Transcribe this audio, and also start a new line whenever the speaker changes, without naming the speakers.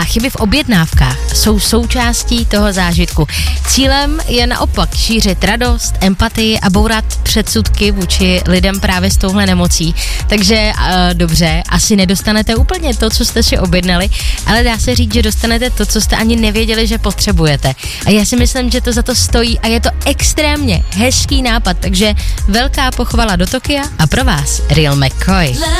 chyby v objednávkách jsou součástí toho zážitku. Cílem je naopak šířit radost, empatii a bourat předsudky vůči lidem právě s touhle nemocí. Takže dobře, asi nedostanete úplně to, co jste si objednali, ale dá se říct, že dostanete to, co jste ani nevěděli, že potřebujete. A já si myslím, že to za to stojí a je to extrémně hezký nápad, takže velká pochvala do Tokia a pro vás Real McCoy.